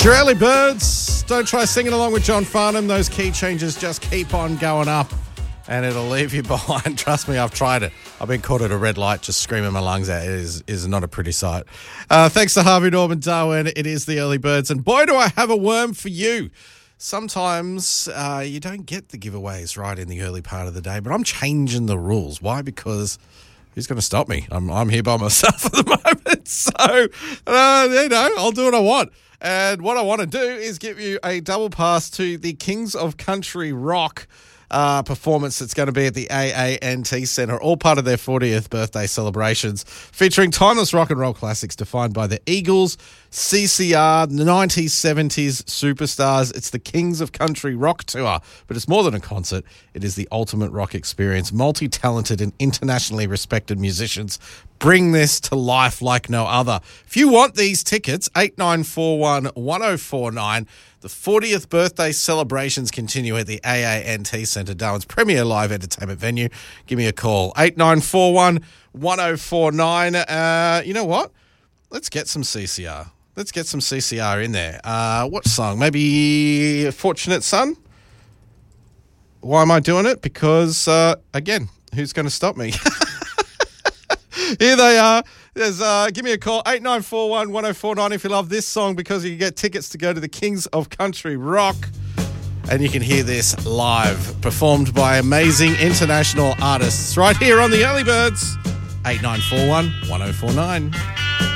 your early birds. Don't try singing along with John Farnham. Those key changes just keep on going up and it'll leave you behind. Trust me, I've tried it. I've been caught at a red light just screaming my lungs out. It is not a pretty sight. Thanks to Harvey Norman Darwin. It is the early birds. And boy, do I have a worm for you. Sometimes you don't get the giveaways right in the early part of the day, but I'm changing the rules. Why? Because who's going to stop me? I'm here by myself at the moment. So, I'll do what I want. And what I want to do is give you a double pass to the Kings of Country Rock performance that's going to be at the AANT Centre, all part of their 40th birthday celebrations, featuring timeless rock and roll classics defined by the Eagles, CCR, 90s, 70s superstars. It's the Kings of Country Rock Tour, but it's more than a concert. It is the ultimate rock experience. Multi-talented and internationally respected musicians bring this to life like no other. If you want these tickets, 8941 1049. The 40th birthday celebrations continue at the AANT Centre, Darwin's premier live entertainment venue. Give me a call, 8941 1049. You know what? Let's get some CCR. Let's get some CCR in there. What song? Maybe Fortunate Son? Why am I doing it? Because, again, who's going to stop me? Here they are. Give me a call, 8941 1049 if you love this song, because you can get tickets to go to the Kings of Country Rock. And you can hear this live, performed by amazing international artists right here on the Early Birds, 8941 1049.